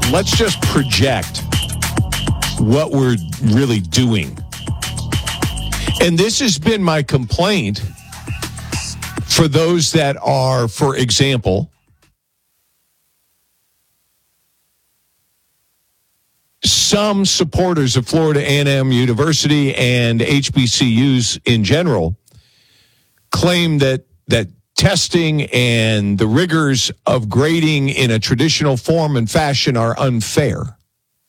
let's just project what we're really doing. And this has been my complaint for those that are, for example, some supporters of Florida A&M University and HBCUs in general claim that testing and the rigors of grading in a traditional form and fashion are unfair.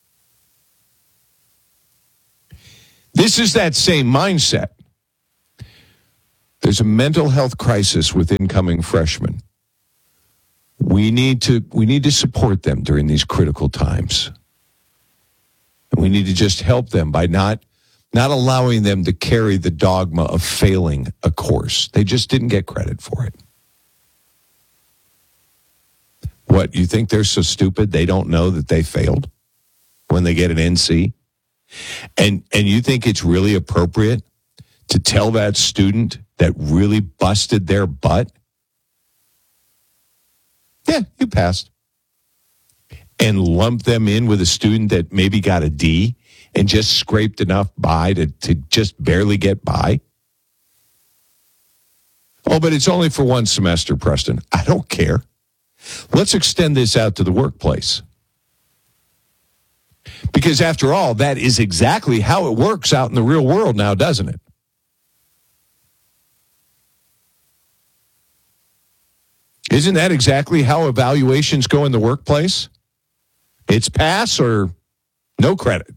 This is that same mindset. There's a mental health crisis with incoming freshmen. We need to support them during these critical times. And we need to just help them by not allowing them to carry the dogma of failing a course. They just didn't get credit for it. What, you think they're so stupid they don't know that they failed when they get an NC? And you think it's really appropriate to tell that student that really busted their butt, yeah, you passed, and lump them in with a student that maybe got a D and just scraped enough by to just barely get by? Oh, but it's only for one semester, Preston. I don't care. Let's extend this out to the workplace. Because after all, that is exactly how it works out in the real world now, doesn't it? Isn't that exactly how evaluations go in the workplace? It's pass or no credit.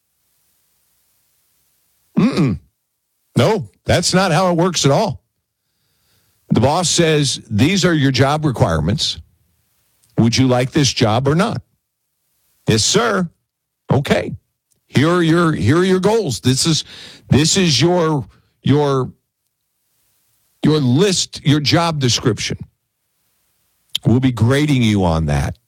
No, that's not how it works at all. The boss says, these are your job requirements. Would you like this job or not? Yes, sir. Okay. Here are your goals. This is your list, your job description. We'll be grading you on that.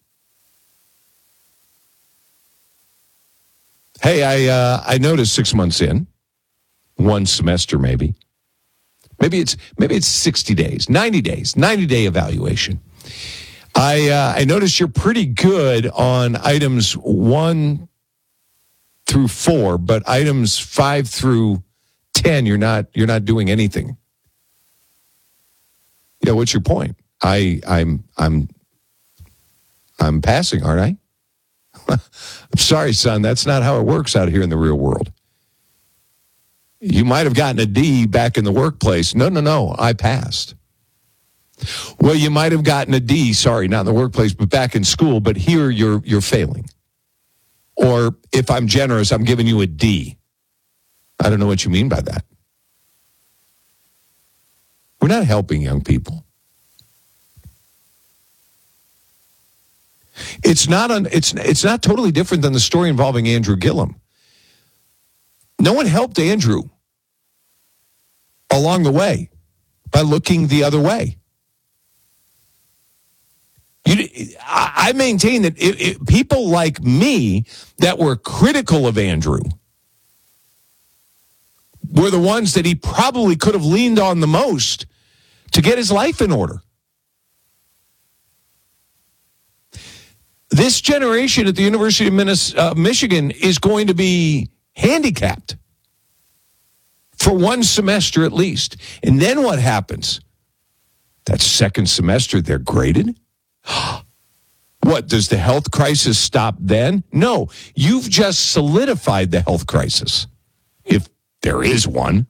Hey, I noticed 6 months in, one semester maybe it's 60 days, 90 days, 90-day evaluation. I noticed you're pretty good on items 1 through 4, but items 5 through 10, you're not doing anything. Yeah, what's your point? I'm passing, aren't I? I'm sorry, son, that's not how it works out here in the real world. You might have gotten a D back in the workplace. No, I passed. Well, you might have gotten a D, sorry, not in the workplace, but back in school, but here you're failing. Or if I'm generous, I'm giving you a D. I don't know what you mean by that. We're not helping young people. It's not totally different than the story involving Andrew Gillum. No one helped Andrew along the way by looking the other way. I maintain that people like me that were critical of Andrew were the ones that he probably could have leaned on the most to get his life in order. This generation at the University of Michigan is going to be handicapped for one semester at least. And then what happens? That second semester, they're graded? What, does the health crisis stop then? No, you've just solidified the health crisis, if there is one.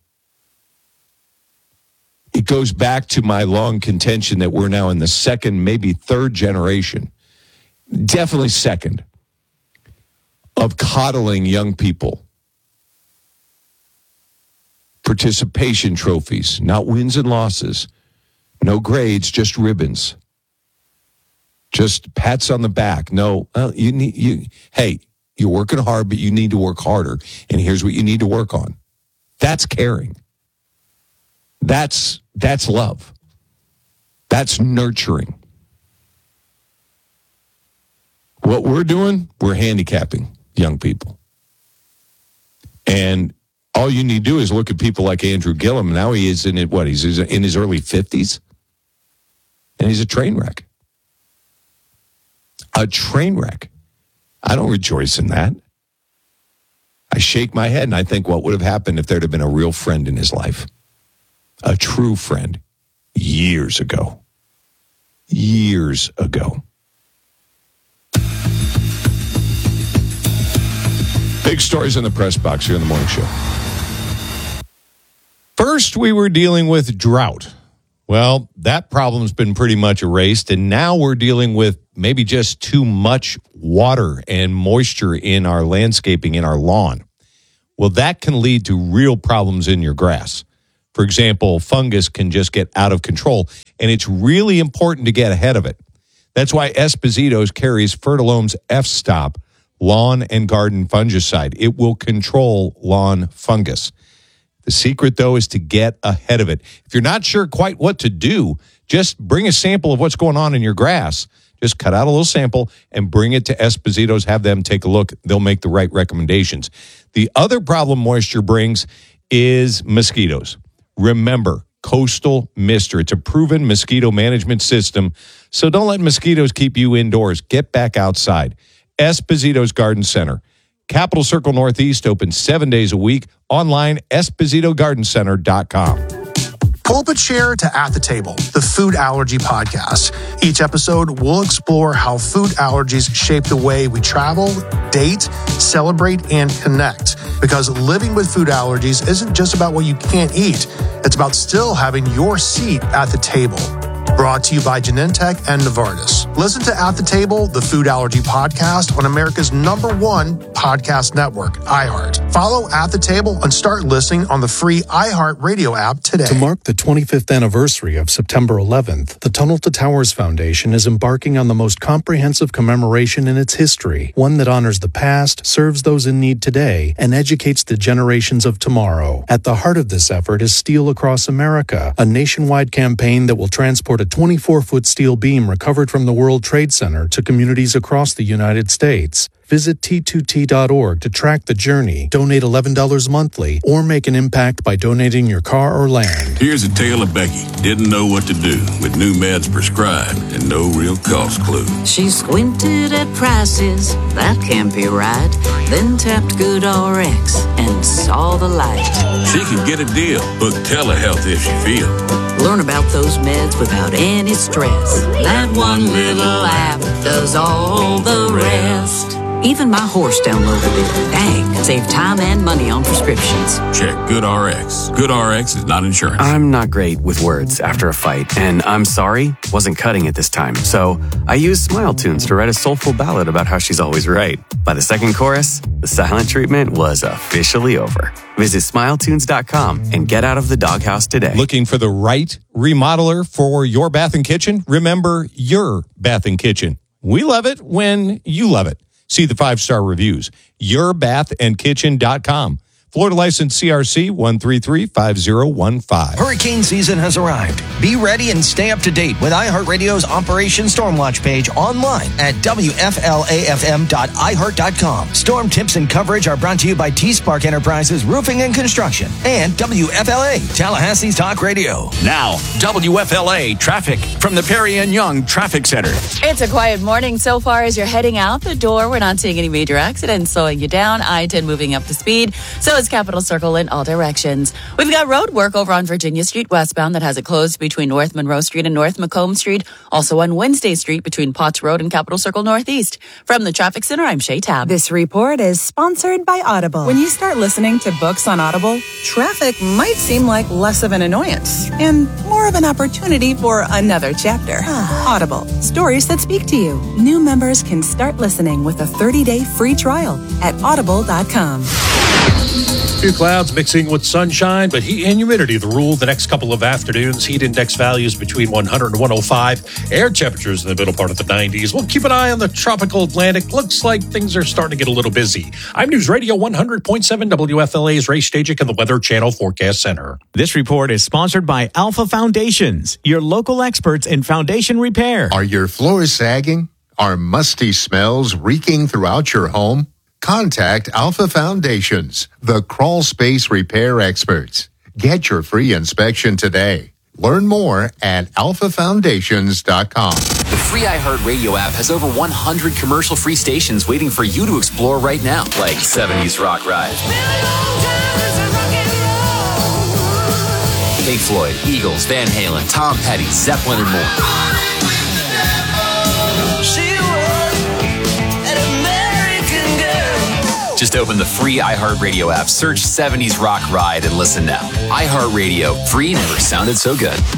It goes back to my long contention that we're now in the second, maybe third generation, definitely second, of coddling young people. Participation trophies, not wins and losses. No grades, just ribbons. Just pats on the back. No, hey, you're working hard, but you need to work harder. And here's what you need to work on. That's caring. That's love. That's nurturing. What we're doing, we're handicapping young people. And all you need to do is look at people like Andrew Gillum. Now he is in he's in his early 50s. And he's a train wreck. A train wreck. I don't rejoice in that. I shake my head and I think what would have happened if there'd have been a real friend in his life, a true friend, years ago. Years ago. Big stories in the press box here in the morning show. First, we were dealing with drought. Well, that problem's been pretty much erased, and now we're dealing with maybe just too much water and moisture in our landscaping, in our lawn. Well, that can lead to real problems in your grass. For example, fungus can just get out of control, and it's really important to get ahead of it. That's why Esposito's carries Fertilome's F-Stop lawn and garden fungicide. It will control lawn fungus. The secret, though, is to get ahead of it. If you're not sure quite what to do, just bring a sample of what's going on in your grass. Just cut out a little sample and bring it to Esposito's. Have them take a look. They'll make the right recommendations. The other problem moisture brings is mosquitoes. Remember, Coastal Mister. It's a proven mosquito management system, so don't let mosquitoes keep you indoors. Get back outside. Esposito's Garden Center. Capital Circle Northeast, open 7 days a week. Online, EspositoGardenCenter.com. Pull up a chair to At the Table, the food allergy podcast. Each episode, we'll explore how food allergies shape the way we travel, date, celebrate, and connect. Because living with food allergies isn't just about what you can't eat. It's about still having your seat at the table. Brought to you by Genentech and Novartis. Listen to At the Table, the food allergy podcast on America's #1 podcast network, iHeart. Follow At the Table and start listening on the free iHeart Radio app today. To mark the 25th anniversary of September 11th, the Tunnel to Towers Foundation is embarking on the most comprehensive commemoration in its history, one that honors the past, serves those in need today, and educates the generations of tomorrow. At the heart of this effort is Steel Across America, a nationwide campaign that will transport a 24-foot steel beam recovered from the World Trade Center to communities across the United States. Visit T2T.org to track the journey, donate $11 monthly, or make an impact by donating your car or land. Here's a tale of Becky. Didn't know what to do with new meds prescribed and no real cost clue. She squinted at prices, that can't be right. Then tapped GoodRx and saw the light. She can get a deal. Book telehealth if she feels. Learn about those meds without any stress. That one little app does all the rest. Even my horse downloaded it. Dang, save time and money on prescriptions. Check GoodRx. GoodRx is not insurance. I'm not great with words after a fight, and I'm sorry wasn't cutting it this time. So I used Smile Tunes to write a soulful ballad about how she's always right. By the second chorus, the silent treatment was officially over. Visit SmileTunes.com and get out of the doghouse today. Looking for the right remodeler for your bath and kitchen? Remember, your bath and kitchen. We love it when you love it. See the 5-star reviews. YourBathAndKitchen.com. Florida license CRC 1335015. Hurricane season has arrived. Be ready and stay up to date with iHeartRadio's Operation Stormwatch page online at WFLAFM.iHeart.com. Storm tips and coverage are brought to you by T-Spark Enterprises Roofing and Construction and WFLA, Tallahassee's Talk Radio. Now, WFLA traffic from the Perry and Young Traffic Center. It's a quiet morning so far as you're heading out the door. We're not seeing any major accidents slowing you down. I-10 moving up the speed. So is Capitol Circle in all directions. We've got road work over on Virginia Street westbound that has it closed between North Monroe Street and North Macomb Street. Also on Wednesday Street between Potts Road and Capitol Circle Northeast. From the Traffic Center, I'm Shay Tab. This report is sponsored by Audible. When you start listening to books on Audible, traffic might seem like less of an annoyance and more of an opportunity for another chapter. Audible, stories that speak to you. New members can start listening with a 30-day free trial at audible.com. Few clouds mixing with sunshine, but heat and humidity the rule the next couple of afternoons. Heat index values between 100 and 105. Air temperatures in the middle part of the 90s. We'll keep an eye on the tropical Atlantic. Looks like things are starting to get a little busy. I'm News Radio 100.7 WFLA's Ray Stajic and the Weather Channel Forecast Center. This report is sponsored by Alpha Foundations, your local experts in foundation repair. Are your floors sagging? Are musty smells reeking throughout your home? Contact Alpha Foundations, the crawl space repair experts. Get your free inspection today. Learn more at alphafoundations.com. The free iHeartRadio app has over 100 commercial-free stations waiting for you to explore right now, like 70s Rock Ride, Pink Floyd, Eagles, Van Halen, Tom Petty, Zeppelin, and more. Just open the free iHeartRadio app, search 70s Rock Ride, and listen now. iHeartRadio, free never sounded so good.